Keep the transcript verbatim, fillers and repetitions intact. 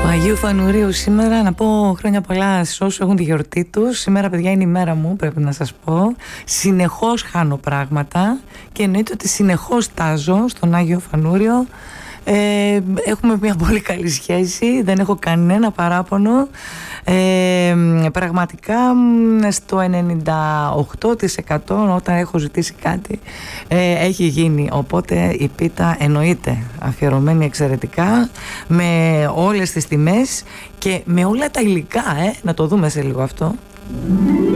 Αγίου Φανουρίου σήμερα. Να πω χρόνια πολλά σε όσους έχουν τη γιορτή τους. Σήμερα, παιδιά, είναι η μέρα μου, πρέπει να σας πω. Συνεχώς χάνω πράγματα και εννοείται ότι συνεχώς τάζω στον Άγιο Φανούριο. Ε, έχουμε μια πολύ καλή σχέση, δεν έχω κανένα παράπονο. Ε, πραγματικά στο ενενήντα οκτώ τοις εκατό όταν έχω ζητήσει κάτι ε, έχει γίνει, οπότε η πίτα εννοείται αφιερωμένη εξαιρετικά, με όλες τις τιμές και με όλα τα υλικά, ε, να το δούμε σε λίγο αυτό.